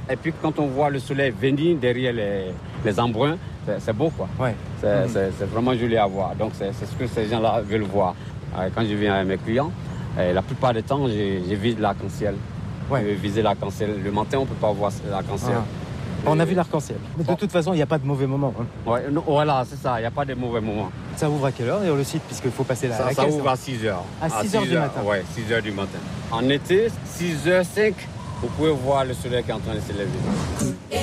Et puis quand on voit le soleil venir derrière les embruns, c'est beau quoi. Ouais. C'est vraiment joli à voir. Donc c'est ce que ces gens-là veulent voir. Quand je viens avec mes clients, la plupart du temps, je vise l'arc-en-ciel. Ouais. Je vais viser l'arc-en-ciel. Le matin, on ne peut pas voir l'arc-en-ciel. On a vu l'arc-en-ciel. Mais de toute façon, il n'y a pas de mauvais moment. Hein. Ouais, non, voilà, c'est ça. Il n'y a pas de mauvais moments. Ça ouvre à quelle heure, le site, puisqu'il faut passer la caisse? Ça ouvre à 6 heures. À 6 heures du matin. Oui, 6 heures du matin. En été, 6h05, vous pouvez voir le soleil qui est en train de se lever.